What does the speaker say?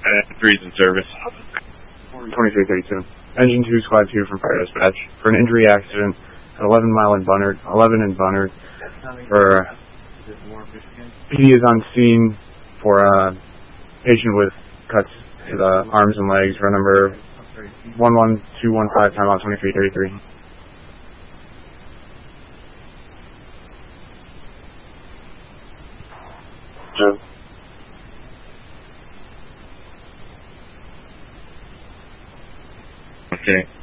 Three's in service. 2332. Engine 2, Squad 2 from Fire Dispatch. For an injury accident at 11 in Bunnard. For PD is on scene for a patient with cuts to the arms and legs. For number 11215, timeout 2333. Jim. Okay.